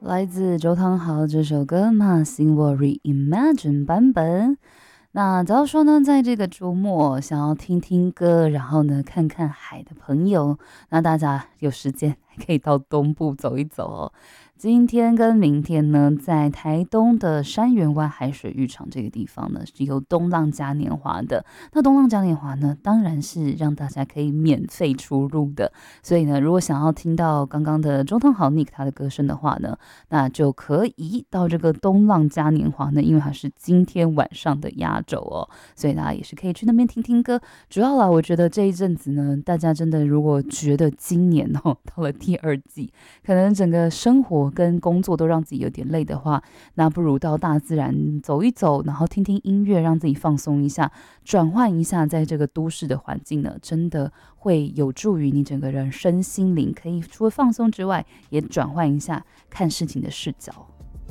来自周汤豪这首歌《Masin Worry Imagine》版本。那假如说呢，在这个周末想要听听歌，然后呢看看海的朋友，那大家有时间还可以到东部走一走哦。今天跟明天呢，在台东的山园湾海水浴场这个地方呢，是有东浪嘉年华的。那东浪嘉年华呢，当然是让大家可以免费出入的。所以呢，如果想要听到刚刚的周汤豪 Nick 他的歌声的话呢，那就可以到这个东浪嘉年华呢，因为它是今天晚上的压轴哦，所以大家也是可以去那边听听歌。主要啦，我觉得这一阵子呢，大家真的如果觉得今年到了第二季，可能整个生活跟工作都让自己有点累的话，那不如到大自然走一走，然后听听音乐，让自己放松一下，转换一下在这个都市的环境呢，真的会有助于你整个人身心灵，可以除了放松之外，也转换一下看事情的视角。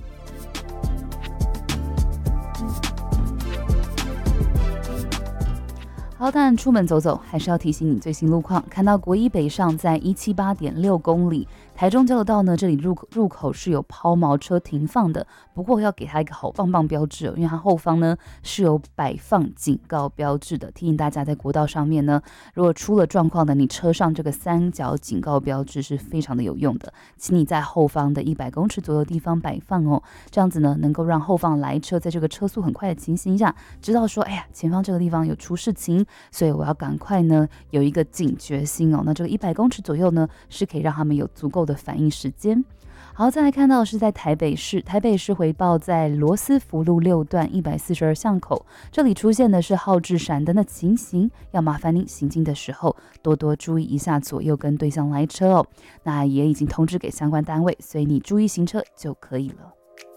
好，但出门走走还是要提醒你最新路况。看到国一北上在178.6公里，台中交流道呢，这里入口是有抛锚车停放的，不过要给它一个好棒棒标志哦，因为它后方呢是有摆放警告标志的，提醒大家在国道上面呢，如果出了状况的，你车上这个三角警告标志是非常的有用的，请你在后方的100公尺左右地方摆放哦，这样子呢能够让后方来车在这个车速很快的情形下，知道说，哎呀，前方这个地方有出事情。所以我要赶快呢有一个警觉心哦。那这个100公尺左右呢，是可以让他们有足够的反应时间。好，再来看到是在台北市回报在罗斯福路6段142巷口，这里出现的是号志闪灯的情形，要麻烦您行进的时候多多注意一下左右跟对向来车哦。那也已经通知给相关单位，所以你注意行车就可以了。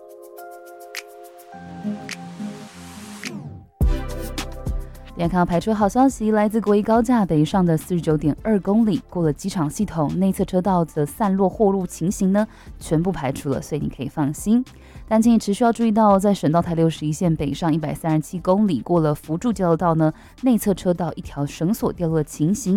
点看到排除好消息，来自国一高架北上的49.2公里，过了机场系统内侧车道的散落货路情形呢，全部排除了，所以你可以放心。但请你持续要注意到，在省道台61线北上137公里，过了福助交流道呢，内侧车道一条绳索掉落的情形，